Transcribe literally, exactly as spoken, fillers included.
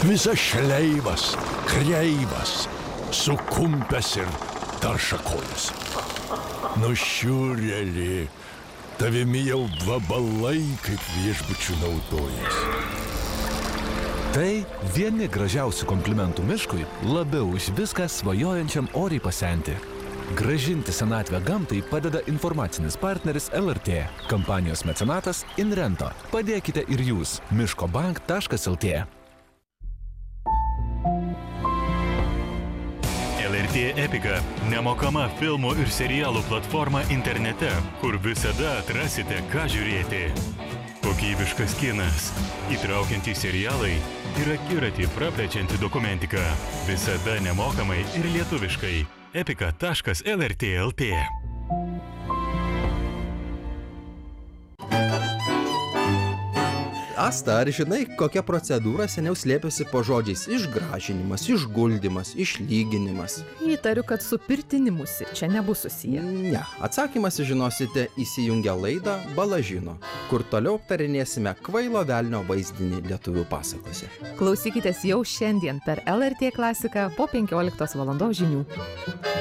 Visas šleivas, kreivas, sukumpęs ir taršakojas. Nušiurėlį, tavimi jau vabalai kaip viešbučių naudojas. Tai vieni gražiausių komplimentų miškui, labiau už viską svajojančiam oriai pasenti. Grąžinti senatvę gamtai padeda informacinis partneris L R T. Kampanijos mecenatas Inrento. Padėkite ir jūs. miškobank taškas L T. L R T Epika – nemokama filmų ir serialų platforma internete, kur visada atrasite, ką žiūrėti. Kokybiškas kinas, įtraukiantys serialai ir akiratį praplečianti dokumentika. Visada nemokamai ir lietuviškai. epika taškas L R T taškas L T. Asta, ar žinai, kokia procedūra seniau slėpėsi po žodžiais išgražinimas, išguldymas, išlyginimas? Įtariu, kad su pirtinimusi čia nebus susiję. Ne, atsakymą sužinosite įsijungę laidą Balažino, kur toliau aptarinėsime kvailo velnio vaizdinį lietuvių pasakose. Klausykitės jau šiandien per L R T klasiką po penkioliktos valandos žinių.